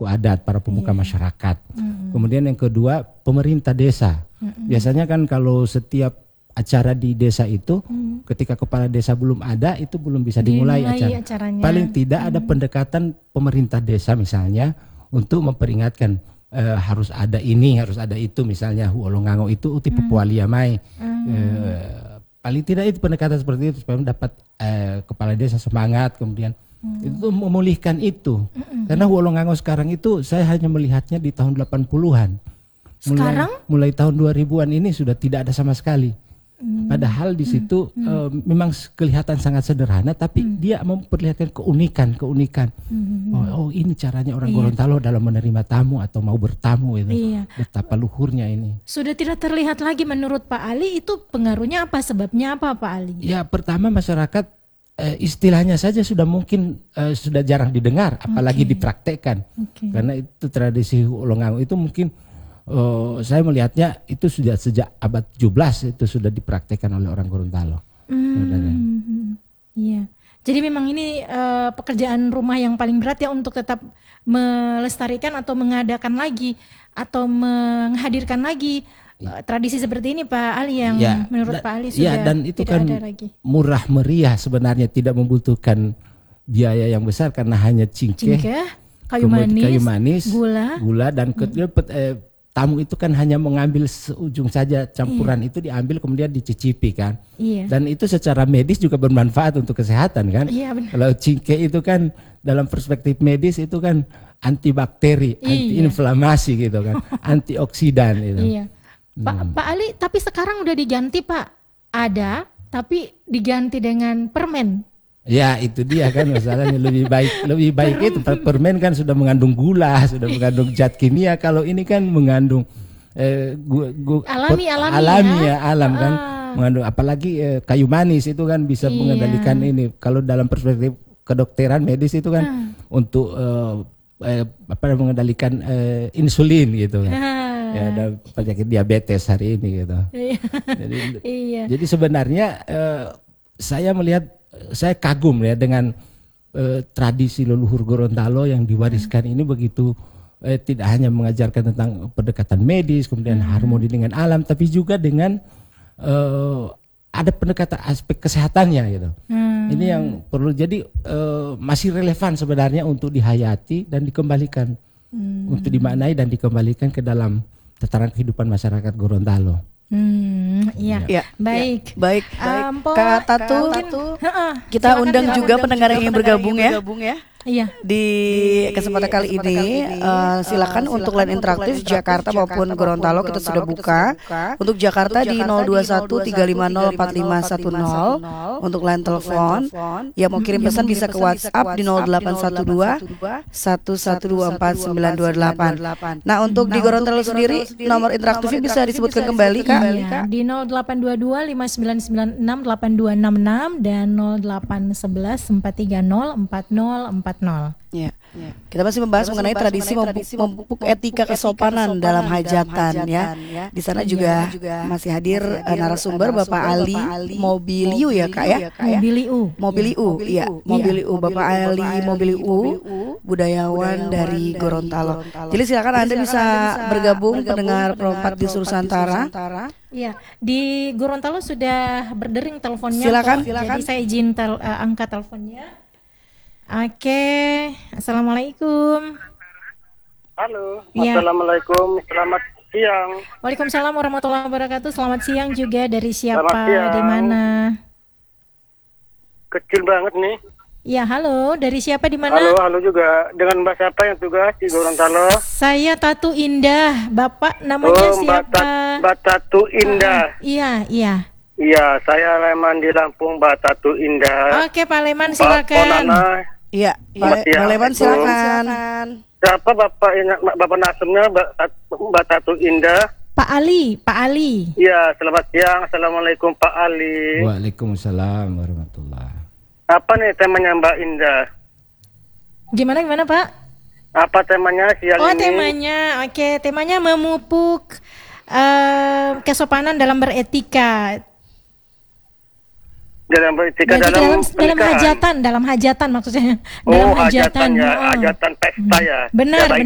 suku adat, para pemuka masyarakat. Kemudian yang kedua, pemerintah desa. Biasanya kan kalau setiap acara di desa itu, ketika kepala desa belum ada, itu belum bisa dimulai acaranya. Paling tidak ada pendekatan pemerintah desa misalnya untuk memperingatkan harus ada ini, harus ada itu, misalnya Huolongango itu uti Pepualia Mai. Paling tidak itu pendekatan seperti itu supaya dapat kepala desa semangat, kemudian itu memulihkan itu. Karena Huolongango sekarang itu saya hanya melihatnya di tahun 80-an. Mulai tahun 2000-an ini sudah tidak ada sama sekali. Padahal di situ memang kelihatan sangat sederhana, tapi dia memperlihatkan keunikan. Oh ini caranya orang Gorontalo dalam menerima tamu atau mau bertamu itu. Betapa luhurnya ini. Sudah tidak terlihat lagi menurut Pak Ali, itu pengaruhnya apa, sebabnya apa Pak Ali? Ya pertama masyarakat istilahnya saja sudah mungkin sudah jarang didengar, apalagi dipraktekkan. Karena itu tradisi Huolongango itu mungkin saya melihatnya itu sudah sejak abad 17 itu sudah dipraktekkan oleh orang Gorontalo. Iya. Jadi memang ini pekerjaan rumah yang paling berat ya, untuk tetap melestarikan atau mengadakan lagi atau menghadirkan lagi tradisi seperti ini Pak Ali, yang menurut Pak Ali sudah dan itu tidak kan ada lagi. Murah meriah sebenarnya, tidak membutuhkan biaya yang besar karena hanya cingkeh, kayu manis, gula dan tamu itu kan hanya mengambil seujung saja, campuran itu diambil kemudian dicicipi kan. Dan itu secara medis juga bermanfaat untuk kesehatan kan. Kalau cingkeh itu kan dalam perspektif medis itu kan antibakteri, antiinflamasi gitu kan, antioksidan itu. Pak Ali, tapi sekarang udah diganti Pak. Ada, tapi diganti dengan permen. Ya itu dia kan masalahnya, lebih baik itu permen kan sudah mengandung gula, sudah mengandung zat kimia. Kalau ini kan mengandung alam kan, mengandung apalagi kayu manis itu kan bisa mengendalikan ini. Kalau dalam perspektif kedokteran medis itu kan untuk mengendalikan insulin gitu kan. Ya ada penyakit diabetes hari ini gitu. Jadi sebenarnya saya melihat, saya kagum ya dengan tradisi leluhur Gorontalo yang diwariskan ini begitu, tidak hanya mengajarkan tentang pendekatan medis, kemudian harmoni dengan alam, tapi juga dengan ada pendekatan aspek kesehatannya gitu. Ini yang perlu, jadi masih relevan sebenarnya untuk dihayati dan dikembalikan, untuk dimaknai dan dikembalikan ke dalam tataran kehidupan masyarakat Gorontalo. Baik. Kak Tatu, kita undang juga pendengar yang ingin bergabung ya. Di kesempatan kali ini silakan untuk line interaktif Jakarta maupun Gorontalo kita sudah buka. Untuk Jakarta di 02135045110 untuk line telepon. Yang mau kirim pesan bisa ke WhatsApp di 0812-1124-9228. Nah untuk di Gorontalo sendiri nomor interaktifnya bisa disebutkan kembali Kak. Di 0822-5996-8266 dan 0811-430-4040. Kita masih membahas mengenai tradisi memupuk etika kesopanan dalam hajatan ya. Di sana juga masih hadir narasumber Bapak Ali Mobiliu ya Kak ya. Mobiliu Bapak Ali Mobiliu, budayawan dari Gorontalo. Jadi silakan Anda bisa bergabung pendengar Perempat di Nusantara. Iya, di Gorontalo sudah berdering teleponnya. Silakan. Jadi saya izin angkat teleponnya. Oke, assalamualaikum. Halo, assalamualaikum, selamat siang. Waalaikumsalam warahmatullahi wabarakatuh. Selamat siang juga, dari siapa, di mana? Kecil banget nih. Ya, halo, dari siapa, di mana? Halo juga. Dengan Mbak siapa yang tugas di Gorontalo? Saya Tatu Indah. Bapak namanya siapa? Mbak Tatu Indah. Iya. Iya, saya Leman di Lampung, Mbak Tatu Indah. Oke, Pak Leman silakan. Iya, Pak Leman silakan. Siapa Bapak Nasumnya, Mbak Tatu Indah? Pak Ali. Iya, selamat siang. Assalamualaikum Pak Ali. Waalaikumsalam warahmatullahi. Apa nih temanya Mbak Indah? Gimana Pak? Apa temanya siang ini? Temanya memupuk kesopanan dalam beretika. Dalam hajatan maksudnya. Hajatan pesta ya. Benar.